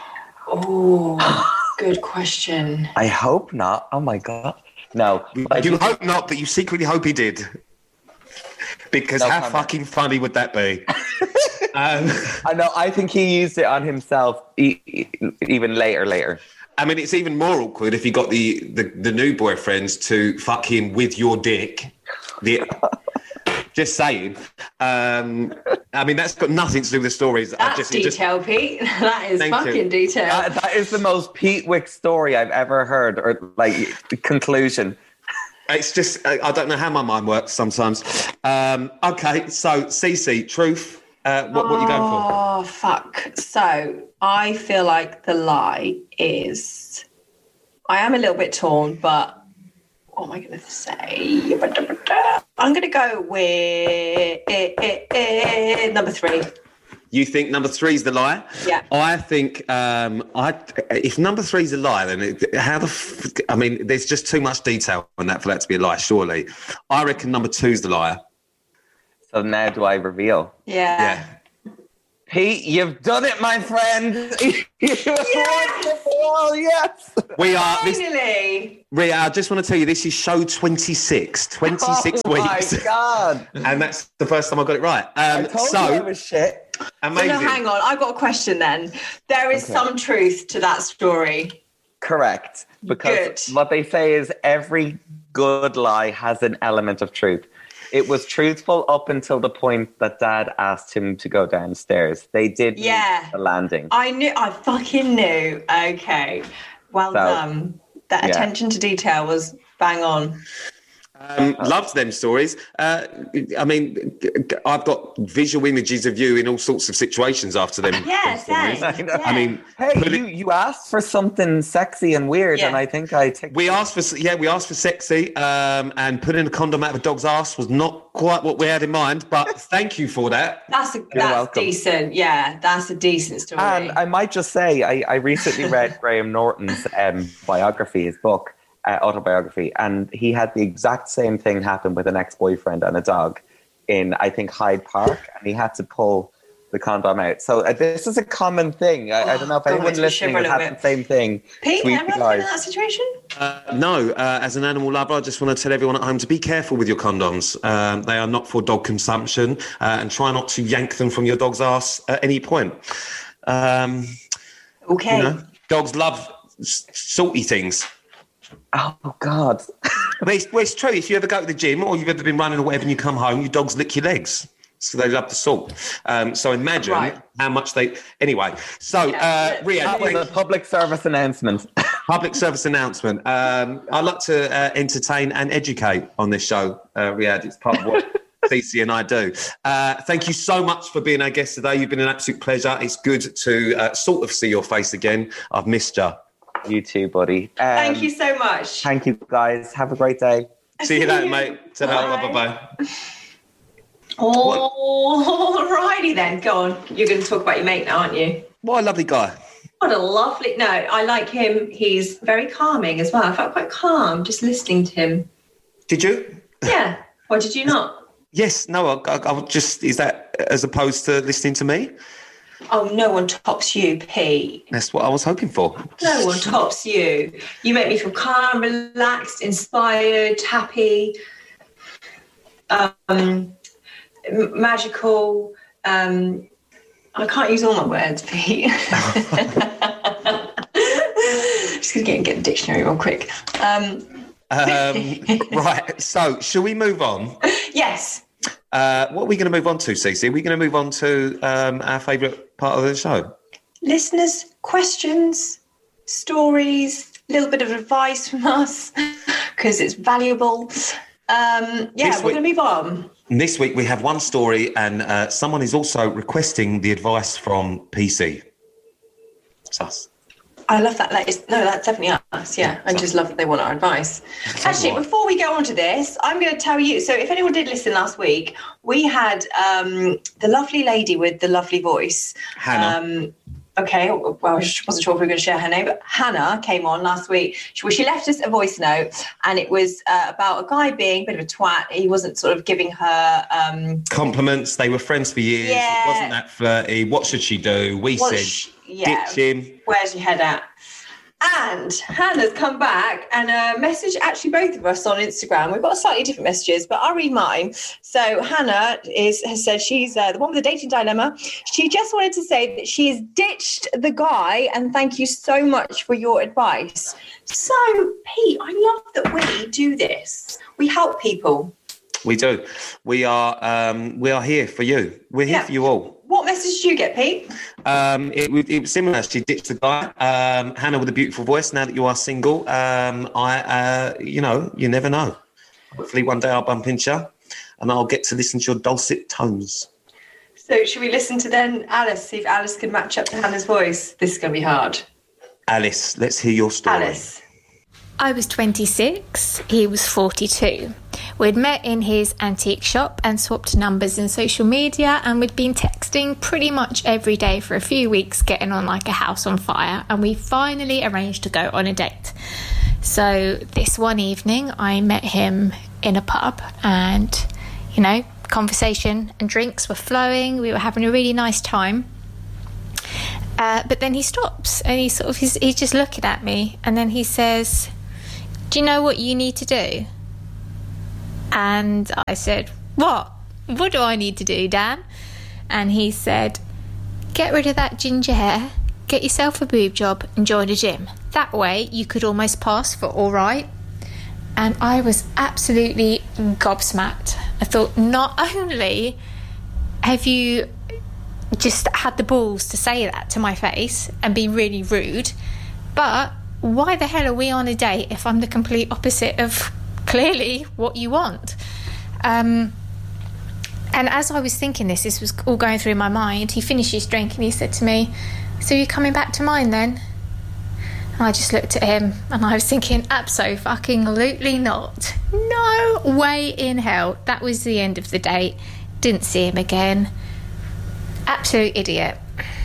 A: Oh, good question.
C: I hope not. Oh my God. No. but I
B: You
C: do-
B: hope not, but you secretly hope he did. Because
C: No
B: how
C: comment.
B: fucking funny would that be? um,
C: I know. I think he used it on himself e- e- even later, later.
B: I mean, it's even more awkward if you got the, the, the new boyfriends to fuck him with your dick. The, just saying. Um, I mean, that's got nothing to do with the stories. I
A: That's
B: just, it just-
A: detail, Pete. That is
B: Thank you.
A: fucking detail.
C: That, that is the most Pete Wick story I've ever heard, or like conclusion.
B: It's just, I I don't know how my mind works sometimes. Um, okay, so Cece, truth, uh, what, what are you going for?
A: Oh, fuck. So I feel like the lie is, I am a little bit torn, but what am I going to say? I'm going to go with eh, eh, eh, number three.
B: You think number three's the lie?
A: Yeah.
B: I think um, I if number three's a lie, then it, how the f- I mean, there's just too much detail on that for that to be a lie. Surely, I reckon number two's the liar.
C: So now do I reveal?
A: Yeah.
B: Yeah.
C: Pete, you've done it, my friend. Yes. Oh, yes.
B: We are. This,
A: Finally.
B: Ria, I just want to tell you, this is show twenty-six. twenty-six
C: oh
B: weeks.
C: Oh my God.
B: And that's the first time I got it right. Um,
C: I told
B: so,
C: you I was shit.
B: amazing.
A: So no, hang on. I've got a question then. There is
C: Okay.
A: some truth to that story.
C: Correct. Because
A: Good.
C: what they say is every good lie has an element of truth. It was truthful up until the point that Dad asked him to go downstairs. They did meet
A: Yeah.
C: at the landing.
A: I knew. I fucking knew. Okay. Well
C: So,
A: done. That
C: yeah.
A: attention to detail was bang on.
B: Um, loved them stories. Uh, I mean, I've got visual images of you in all sorts of situations after them.
A: Yeah,
B: stories.
A: same.
C: I know.
A: Yeah.
B: I mean,
C: Hey,
B: put it-
C: you, you asked for something sexy and weird,
A: Yeah.
C: and I think I ticked.
B: we asked for yeah, we asked for sexy, um, and putting a condom out of a dog's ass was not quite what we had in mind. But thank you for that.
A: That's a, that's
C: welcome.
A: decent. Yeah, that's a decent story.
C: And I might just say, I, I recently read Graham Norton's um, biography, his book, uh, autobiography, and he had the exact same thing happen with an ex-boyfriend and a dog in, I think, Hyde Park, and he had to pull the condom out. So uh, this is a common thing. I, I don't know if
A: Oh, God,
C: anyone
A: makes me
C: listening
A: shiver a
C: has
A: little
C: had
A: bit.
C: the same thing.
A: Pete,
C: Sweet
A: have you ever been
C: lies.
A: in that situation?
B: Uh, no, uh, as an animal lover, I just want to tell everyone at home to be careful with your condoms. Um, they are not for dog consumption, uh, and try not to yank them from your dog's ass at any point. Um,
A: Okay.
B: you know, dogs love s- salty things.
C: Oh, God.
B: But it's, well, it's true. If you ever go to the gym or you've ever been running or whatever and you come home, your dogs lick your legs. So they love the salt. Um, so imagine
A: Right.
B: how much they... Anyway, so,
A: Yeah.
B: uh, Ria,
C: That was a public service announcement.
B: public service announcement. Um, I like to uh, entertain and educate on this show, uh, Riyadh. It's part of what Cece and I do. Uh, thank you so much for being our guest today. You've been an absolute pleasure. It's good to uh, sort of see your face again. I've missed you.
C: You too, buddy. Um,
A: Thank you so much.
C: Thank you, guys. Have a great day.
B: See you later, mate. Ta-da,
A: Bye.
B: bye-bye.
A: All righty then. Go on. You're going to talk about your mate now, aren't you?
B: What a lovely guy.
A: What a lovely... No, I like him. He's very calming as well. I felt quite calm just listening to him.
B: Did you?
A: Yeah. Or did you not?
B: Yes. No, I, I, I was just... Is that as opposed to listening to me?
A: Oh, no one tops you, Pete.
B: That's what I was hoping for.
A: No one tops you. You make me feel calm, relaxed, inspired, happy, um, m- magical. Um, I can't use all my words, Pete. Just going to get, get the dictionary real quick. Um,
B: Um, right. So, shall we move on?
A: yes.
B: Uh, what are we going to move on to, Cece? Are we going to move on to um, our favourite part of the show?
A: Listeners' questions, stories, a little bit of advice from us because it's valuable. Um, yeah,
B: This
A: we're
B: week-
A: going to move on.
B: This week we have one story, and uh, someone is also requesting the advice from P C. It's us.
A: I love that. Like, it's, no, that's definitely us. Yeah, I just love that they want our advice. Actually,
B: what.
A: before we go on to this, I'm going to tell you. So, if anyone did listen last week, we had um, the lovely lady with the lovely voice,
B: Hannah.
A: Um, okay, well, I wasn't sure if we were going to share her name, but Hannah came on last week. She, well, she left us a voice note, and it was uh, about a guy being a bit of a twat. He wasn't sort of giving her. Um,
B: Compliments. They were friends for years.
A: Yeah.
B: It wasn't that flirty. What should she do? We
A: what
B: said,
A: sh- yeah,
B: ditch him.
A: where's your head at? And Hannah's come back and uh, messaged actually both of us on Instagram. We've got slightly different messages, but I'll read mine. So Hannah is has said she's uh, the one with the dating dilemma. She just wanted to say that she has ditched the guy and thank you so much for your advice. So, Pete, I love that we do this. We help people.
B: We do. We are. Um, we are here for you. We're here
A: Yeah.
B: for you all.
A: What message did you get, Pete?
B: Um, it, was- it was similar. She ditched the guy. Um, Hannah with a beautiful voice. Now that you are single, um, I, uh, you know, you never know. Hopefully, one day I'll bump into you, and I'll get to listen to your dulcet tones.
A: So should we listen to then Alice, see if Alice can match up to Hannah's voice? This is going to be hard.
B: Alice, let's hear your story.
A: Alice.
D: I was twenty-six, he was forty-two. We'd met in his antique shop and swapped numbers in social media, and we'd been texting pretty much every day for a few weeks, getting on like a house on fire, and we finally arranged to go on a date. So this one evening I met him in a pub, and, you know, conversation and drinks were flowing. We were having a really nice time. Uh, but then he stops and he sort of he's, he's just looking at me, and then he says, "Do you know what you need to do?" And I said, "What? What do I need to do, Dan?" And he said, "Get rid of that ginger hair, get yourself a boob job and join a gym. That way you could almost pass for all right." And I was absolutely gobsmacked. I thought, not only have you just had the balls to say that to my face and be really rude, but why the hell are we on a date if I'm the complete opposite of clearly what you want? Um, and as I was thinking this, this was all going through my mind, he finished his drink and he said to me, "So you're coming back to mine then?" And I just looked at him and I was thinking, abso-fucking-lutely not. No way in hell. That was the end of the date. Didn't see him again. Absolute idiot.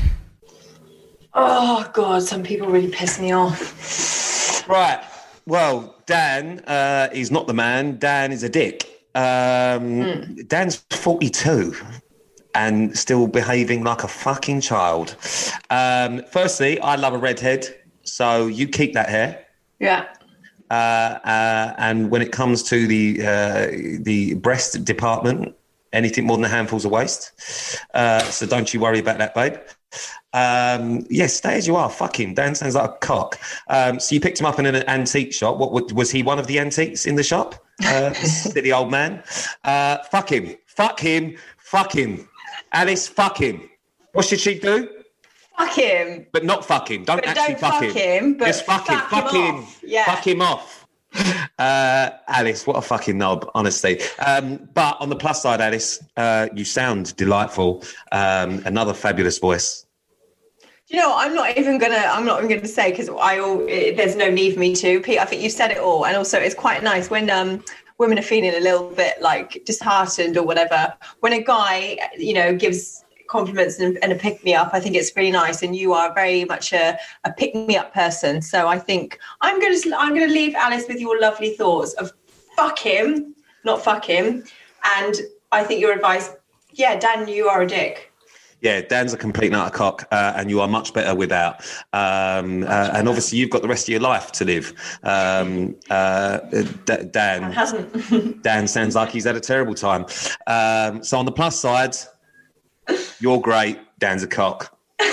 A: Oh, God, some people really piss me off.
B: Right. Well, Dan uh, is not the man. Dan is a dick. Um, mm. Dan's forty-two and still behaving like a fucking child. Um, firstly, I love a redhead, so you keep that hair.
A: Yeah.
B: Uh, uh, and when it comes to the uh, the breast department, anything more than a handful's a waste. Uh, so don't you worry about that, babe. Um, yes, yeah, stay as you are. Fuck him. Dan sounds like a cock. Um, so you picked him up in an antique shop. What, what was he? One of the antiques in the shop? Uh, silly old man. Uh, fuck him. Fuck him. Fuck him. Alice, fuck him. What should she do?
A: Fuck him.
B: But not fuck him. Don't
A: but
B: actually
A: don't
B: fuck,
A: fuck
B: him.
A: him. But
B: just fuck,
A: fuck
B: him. Fuck him.
A: him. Yeah.
B: Fuck him off. Uh, Alice, what a fucking knob, honestly. Um, but on the plus side, Alice, uh, you sound delightful. Um, another fabulous voice.
A: You know, I'm not even gonna. I'm not even gonna say because I. All, it, there's no need for me to. Pete, I think you said it all, and also it's quite nice when um, women are feeling a little bit like disheartened or whatever. When a guy, you know, gives compliments and, and a pick me up, I think it's really nice. And you are very much a, a pick me up person. So I think I'm gonna. I'm gonna leave Alice with your lovely thoughts of fuck him, not fuck him. And I think your advice, yeah, Dan, you are a dick.
B: Yeah, Dan's a complete nut cock, uh, and you are much better without. Um, uh, and obviously, you've got the rest of your life to live. Um, uh, D- Dan
A: hasn't.
B: Dan sounds like he's had a terrible time. Um, so on the plus side, you're great. Dan's a cock.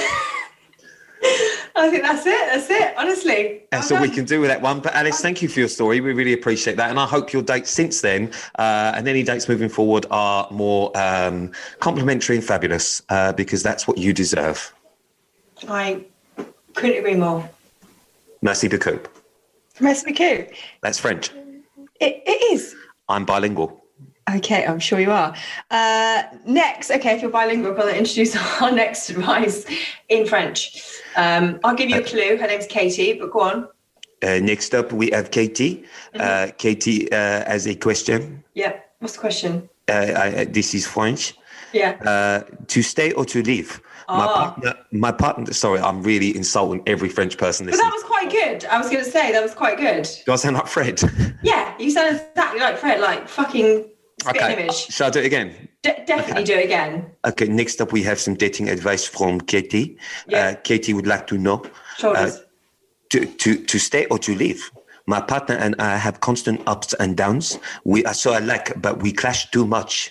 A: I think that's it. That's it. Honestly,
B: that's all we can do with that one. But Alice, thank you for your story. We really appreciate that, and I hope your dates since then uh, and any dates moving forward are more um, complimentary and fabulous uh, because that's what you deserve.
A: I couldn't agree more.
B: Merci beaucoup.
A: Merci beaucoup.
B: That's French.
A: It, it is.
B: I'm bilingual.
A: Okay, I'm sure you are. Uh, next, okay, if you're bilingual, we're going to introduce our next advice in French. Um, I'll give you a clue. Her name's Katie, but go on.
B: Uh, next up, we have Katie. Mm-hmm. Uh, Katie uh, has a question.
A: Yeah. What's the question?
B: Uh, I, this is French.
A: Yeah.
B: Uh, to stay or to leave?
A: Oh.
B: My partner, my partner, sorry, I'm really insulting every French person listening.
A: But that was quite good. I was going to say, that was quite good.
B: Do I sound like Fred?
A: Yeah, you sound exactly like Fred, like fucking...
B: Okay,
A: image.
B: Shall I do it again?
A: De- definitely okay. Do it again.
B: Okay, next up we have some dating advice from Katie.
A: Yeah.
B: Uh, Katie would like to know
A: uh,
B: to, to, to stay or to leave. My partner and I have constant ups and downs. We are so alike, but we clash too much.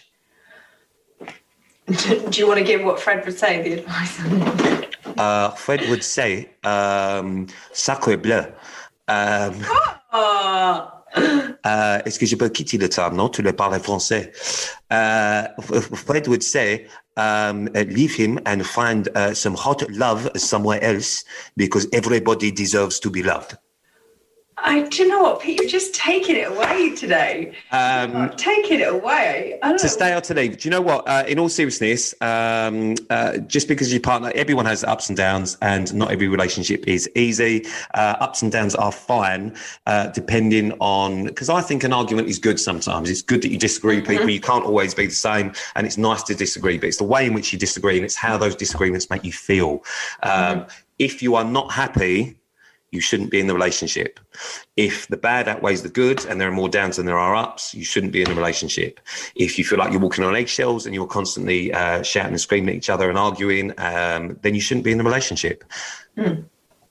A: Do you want to give what Fred would say, the advice?
B: uh, Fred would say, um, sacre bleu. Um,
A: oh.
B: Uh, est-ce que je peux quitter le table? Non, tu le parles français. Uh, Fred would say, um, leave him and find uh, some hot love somewhere else because everybody deserves to be loved.
A: I do you know what, Pete, you're just taking it away today.
B: Um,
A: taking it away. I don't
B: to
A: know.
B: stay or to leave. Do you know what? Uh, in all seriousness, um, uh, just because your partner, everyone has ups and downs, and not every relationship is easy. Uh, ups and downs are fine, uh, depending on, because I think an argument is good sometimes. It's good that you disagree with people. Mm-hmm. You can't always be the same, and it's nice to disagree, but it's the way in which you disagree, and it's how those disagreements make you feel. Um, mm-hmm. If you are not happy, you shouldn't be in the relationship. If the bad outweighs the good and there are more downs than there are ups, you shouldn't be in a relationship. If you feel like you're walking on eggshells and you're constantly uh, shouting and screaming at each other and arguing, um, then you shouldn't be in the relationship.
A: Mm.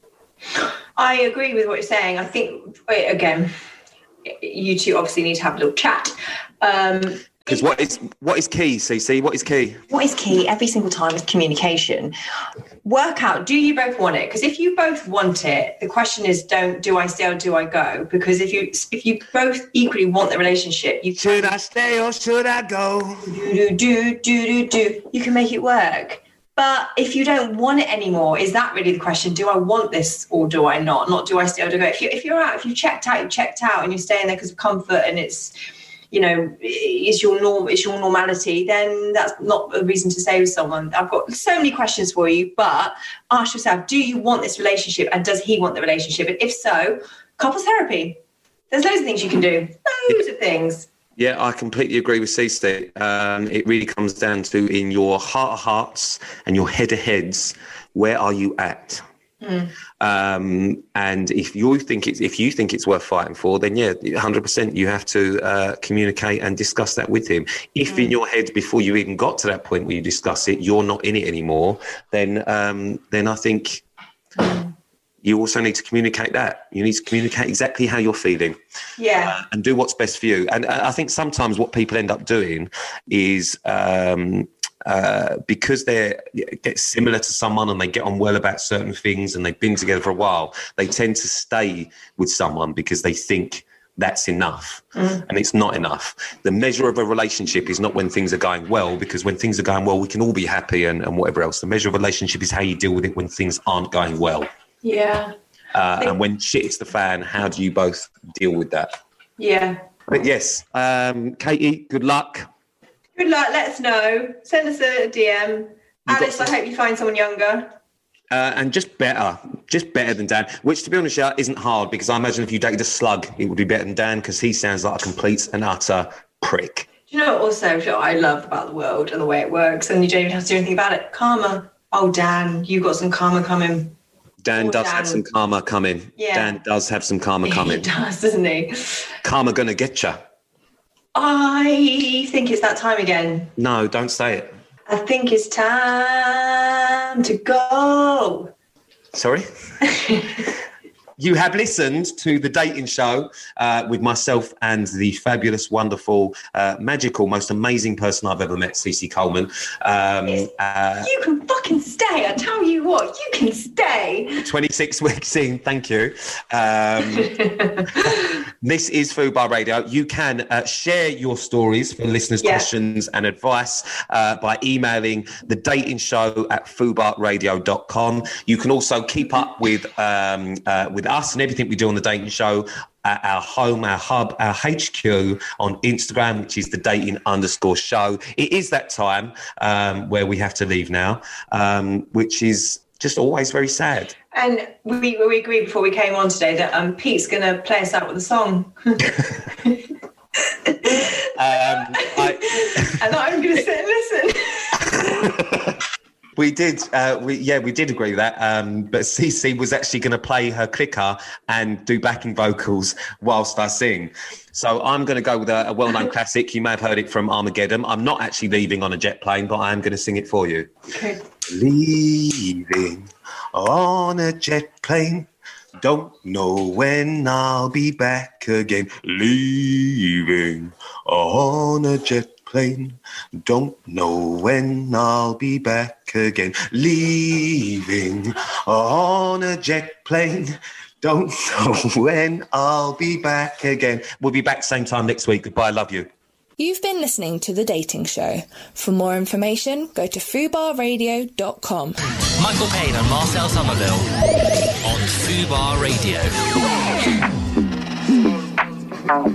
A: I agree with what you're saying. I think, again, you two obviously need to have a little chat. Um,
B: Because what is what is key, Cece? What is key?
A: What is key every single time is communication. Work out, do you both want it? Because if you both want it, the question is, don't do I stay or do I go? Because if you if you both equally want the relationship, you
B: should
A: can,
B: I stay or should I go?
A: Do do do do do do. You can make it work. But if you don't want it anymore, is that really the question? Do I want this or do I not? Not do I stay or do I go? If you if you're out, if you've checked out, you've checked out, and you're staying there because of comfort, and it's, you know, is your norm, is your normality, then that's not a reason to stay with someone. I've got so many questions for you, but ask yourself, do you want this relationship, and does he want the relationship? And if so, couples therapy. There's loads of things you can do. Loads of things.
B: Yeah, I completely agree with Cece. Um, it really comes down to, in your heart of hearts and your head of heads, where are you at? Mm. Um, and if you think it's if you think it's worth fighting for, then yeah, one hundred percent you have to uh, communicate and discuss that with him. If mm. in your head, before you even got to that point where you discuss it, you're not in it anymore, then um, then I think mm. you also need to communicate that. You need to communicate exactly how you're feeling.
A: Yeah.
B: Uh, and do what's best for you. And uh, I think sometimes what people end up doing is um, uh, because they get similar to someone and they get on well about certain things and they've been together for a while, they tend to stay with someone because they think that's enough. Mm. And it's not enough. The measure of a relationship is not when things are going well, because when things are going well, we can all be happy and, and whatever else. The measure of a relationship is how you deal with it when things aren't going well.
A: Yeah.
B: Uh, and when shit hits the fan, how do you both deal with that?
A: Yeah.
B: But yes, um, Katie, good luck.
A: Good luck. Let us know. Send us a D M. You Alice, I hope you find someone younger.
B: Uh, and just better, just better than Dan, which, to be honest, yeah, isn't hard, because I imagine if you dated a slug, it would be better than Dan, because he sounds like a complete and utter prick.
A: Do you know what also what I love about the world and the way it works, and you don't even have to do anything about it? Karma. Oh, Dan, you got some karma coming.
B: Dan
A: oh,
B: does
A: Dan.
B: have some karma coming.
A: Yeah.
B: Dan does have some karma coming.
A: He does, doesn't he?
B: Karma gonna get you.
A: I think it's that time again.
B: No, don't say it.
A: I think it's time to go.
B: Sorry? You have listened to The Dating Show uh, with myself and the fabulous, wonderful, uh, magical, most amazing person I've ever met, Cece Coleman. Um, uh,
A: you can fucking stay. I tell you what, you can stay.
B: twenty-six weeks in, thank you. Um, this is Fubar Radio. You can uh, share your stories for listeners' yeah. questions and advice uh, by emailing the dating show at fubar radio dot com. You can also keep up with um, uh, with us and everything we do on The Dating Show at our home, our hub, our H Q on Instagram, which is the dating underscore show. It is that time um, where we have to leave now, um, which is just always very sad.
A: And we we agreed before we came on today that um, Pete's going to play us out with a song. um,
B: I,
A: and I'm going to sit and listen.
B: We did, uh, we yeah, we did agree with that. Um, but Cece was actually going to play her clicker and do backing vocals whilst I sing. So I'm going to go with a, a well-known classic. You may have heard it from Armageddon. I'm not actually leaving on a jet plane, but I am going to sing it for you.
A: Okay.
B: Leaving on a jet plane. Don't know when I'll be back again. Leaving on a jet plane. Don't know when I'll be back again. Leaving on a jet plane. Don't know when I'll be back again. We'll be back same time next week. Goodbye. Love you.
E: You've been listening to The Dating Show. For more information, go to fubar radio dot com.
F: Michael Payne and Marcel Somerville on Fubar Radio.